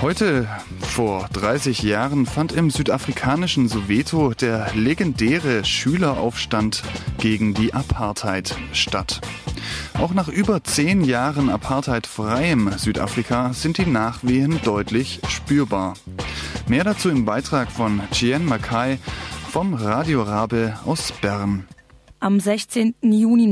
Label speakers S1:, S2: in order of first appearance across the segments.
S1: Heute, vor 30 Jahren, fand im südafrikanischen Soweto der legendäre Schüleraufstand gegen die Apartheid statt. Auch nach über 10 Jahren apartheidfreiem Südafrika sind die Nachwehen deutlich spürbar. Mehr dazu im Beitrag von Chien Mackay vom Radio Rabe aus Bern.
S2: Am 16. Juni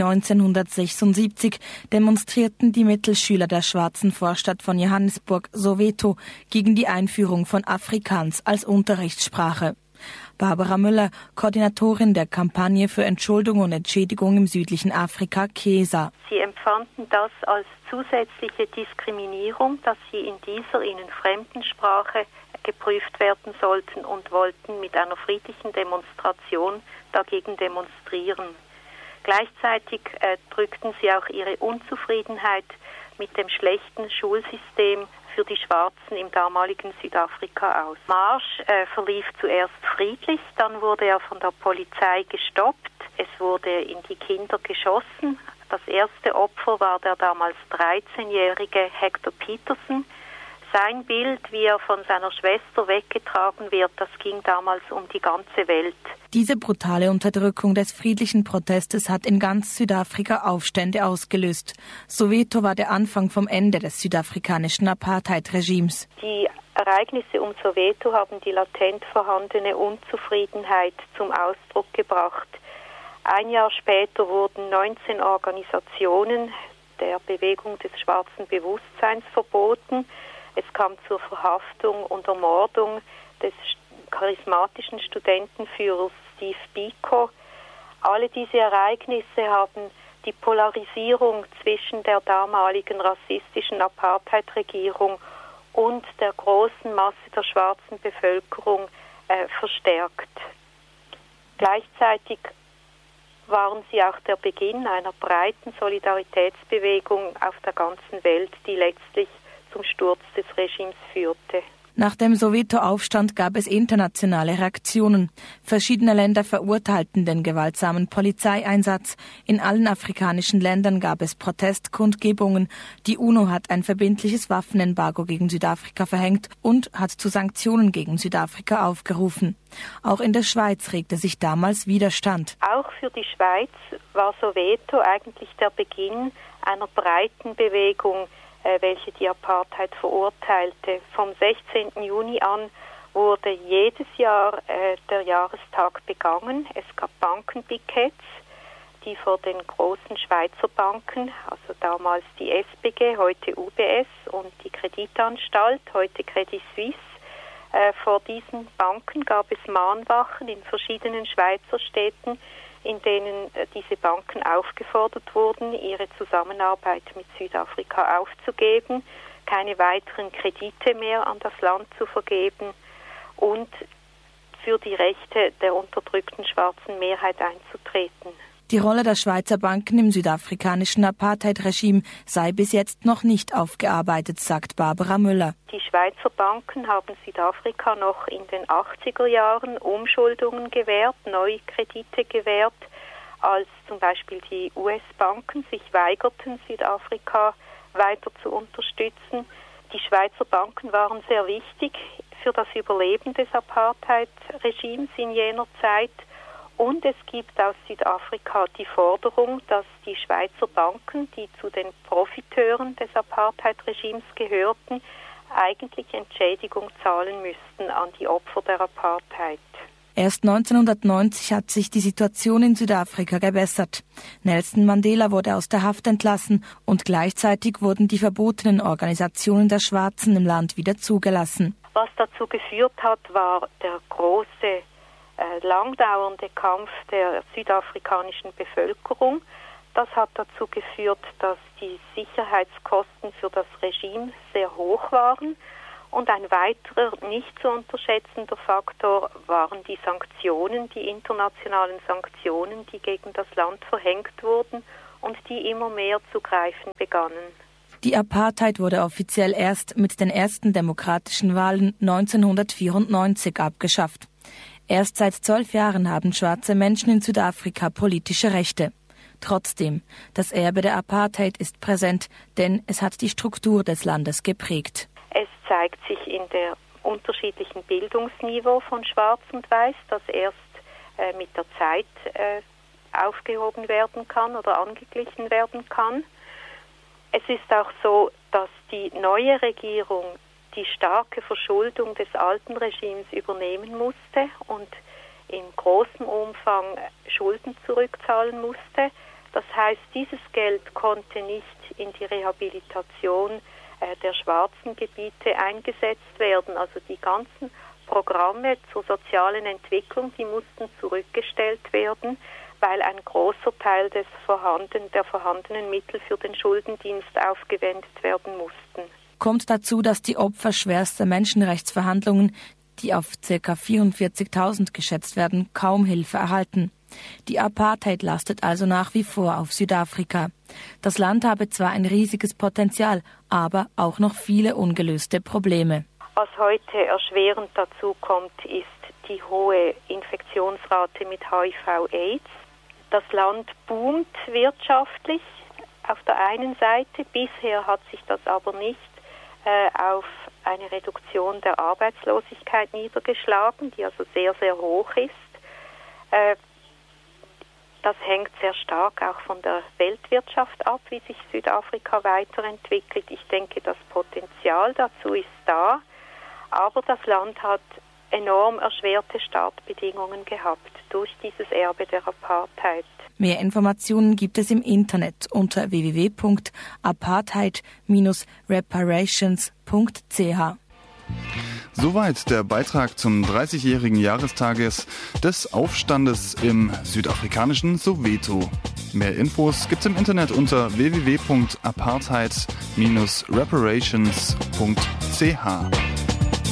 S2: 1976 demonstrierten die Mittelschüler der schwarzen Vorstadt von Johannesburg, Soweto, gegen die Einführung von Afrikaans als Unterrichtssprache. Barbara Müller, Koordinatorin der Kampagne für Entschuldung und Entschädigung im südlichen Afrika, KESA.
S3: Sie empfanden das als zusätzliche Diskriminierung, dass sie in dieser ihnen fremden Sprache geprüft werden sollten und wollten mit einer friedlichen Demonstration dagegen demonstrieren. Gleichzeitig drückten sie auch ihre Unzufriedenheit mit dem schlechten Schulsystem für die Schwarzen im damaligen Südafrika aus. Der Marsch verlief zuerst friedlich, dann wurde er von der Polizei gestoppt. Es wurde in die Kinder geschossen. Das erste Opfer war der damals 13-jährige Hector Peterson. Sein Bild, wie er von seiner Schwester weggetragen wird, das ging damals um die ganze Welt.
S2: Diese brutale Unterdrückung des friedlichen Protestes hat in ganz Südafrika Aufstände ausgelöst. Soweto war der Anfang vom Ende des südafrikanischen Apartheid-Regimes.
S3: Die Ereignisse um Soweto haben die latent vorhandene Unzufriedenheit zum Ausdruck gebracht. Ein Jahr später wurden 19 Organisationen der Bewegung des schwarzen Bewusstseins verboten. Es kam zur Verhaftung und Ermordung des charismatischen Studentenführers Steve Biko. Alle diese Ereignisse haben die Polarisierung zwischen der damaligen rassistischen Apartheid-Regierung und der großen Masse der schwarzen Bevölkerung verstärkt. Gleichzeitig waren sie auch der Beginn einer breiten Solidaritätsbewegung auf der ganzen Welt, die letztlich zum Sturz des Regimes führte.
S2: Nach dem Soweto-Aufstand gab es internationale Reaktionen. Verschiedene Länder verurteilten den gewaltsamen Polizeieinsatz. In allen afrikanischen Ländern gab es Protestkundgebungen. Die UNO hat ein verbindliches Waffenembargo gegen Südafrika verhängt und hat zu Sanktionen gegen Südafrika aufgerufen. Auch in der Schweiz regte sich damals Widerstand.
S3: Auch für die Schweiz war Soweto eigentlich der Beginn einer breiten Bewegung, welche die Apartheid verurteilte. Vom 16. Juni an wurde jedes Jahr der Jahrestag begangen. Es gab Bankenpiketts, die vor den großen Schweizer Banken, also damals die SBG, heute UBS und die Kreditanstalt, heute Credit Suisse. Vor diesen Banken gab es Mahnwachen in verschiedenen Schweizer Städten, in denen diese Banken aufgefordert wurden, ihre Zusammenarbeit mit Südafrika aufzugeben, keine weiteren Kredite mehr an das Land zu vergeben und für die Rechte der unterdrückten schwarzen Mehrheit einzutreten.
S2: Die Rolle der Schweizer Banken im südafrikanischen Apartheid-Regime sei bis jetzt noch nicht aufgearbeitet, sagt Barbara Müller.
S3: Die Schweizer Banken haben Südafrika noch in den 80er Jahren Umschuldungen gewährt, neue Kredite gewährt, als zum Beispiel die US-Banken sich weigerten, Südafrika weiter zu unterstützen. Die Schweizer Banken waren sehr wichtig für das Überleben des Apartheid-Regimes in jener Zeit. Und es gibt aus Südafrika die Forderung, dass die Schweizer Banken, die zu den Profiteuren des Apartheid-Regimes gehörten, eigentlich Entschädigung zahlen müssten an die Opfer der Apartheid.
S2: Erst 1990 hat sich die Situation in Südafrika gebessert. Nelson Mandela wurde aus der Haft entlassen und gleichzeitig wurden die verbotenen Organisationen der Schwarzen im Land wieder zugelassen.
S3: Was dazu geführt hat, war der große langdauernde Kampf der südafrikanischen Bevölkerung. Das hat dazu geführt, dass die Sicherheitskosten für das Regime sehr hoch waren. Und ein weiterer nicht zu unterschätzender Faktor waren die Sanktionen, die internationalen Sanktionen, die gegen das Land verhängt wurden und die immer mehr zu greifen begannen.
S2: Die Apartheid wurde offiziell erst mit den ersten demokratischen Wahlen 1994 abgeschafft. Erst seit 12 Jahren haben schwarze Menschen in Südafrika politische Rechte. Trotzdem, das Erbe der Apartheid ist präsent, denn es hat die Struktur des Landes geprägt.
S3: Es zeigt sich in der unterschiedlichen Bildungsniveau von Schwarz und Weiß, das erst mit der Zeit aufgehoben werden kann oder angeglichen werden kann. Es ist auch so, dass die neue Regierung die starke Verschuldung des alten Regimes übernehmen musste und in großem Umfang Schulden zurückzahlen musste. Das heißt, dieses Geld konnte nicht in die Rehabilitation der schwarzen Gebiete eingesetzt werden. Also die ganzen Programme zur sozialen Entwicklung, die mussten zurückgestellt werden, weil ein großer Teil der vorhandenen Mittel für den Schuldendienst aufgewendet werden mussten.
S2: Kommt dazu, dass die Opfer schwerster Menschenrechtsverhandlungen, die auf ca. 44.000 geschätzt werden, kaum Hilfe erhalten. Die Apartheid lastet also nach wie vor auf Südafrika. Das Land habe zwar ein riesiges Potenzial, aber auch noch viele ungelöste Probleme.
S3: Was heute erschwerend dazu kommt, ist die hohe Infektionsrate mit HIV/AIDS. Das Land boomt wirtschaftlich auf der einen Seite. Bisher hat sich das aber nicht auf eine Reduktion der Arbeitslosigkeit niedergeschlagen, die also sehr, sehr hoch ist. Das hängt sehr stark auch von der Weltwirtschaft ab, wie sich Südafrika weiterentwickelt. Ich denke, das Potenzial dazu ist da, aber das Land hat enorm erschwerte Startbedingungen gehabt durch dieses Erbe der Apartheid.
S2: Mehr Informationen gibt es im Internet unter www.apartheid-reparations.ch.
S1: Soweit der Beitrag zum 30-jährigen Jahrestages des Aufstandes im südafrikanischen Soweto. Mehr Infos gibt's im Internet unter www.apartheid-reparations.ch.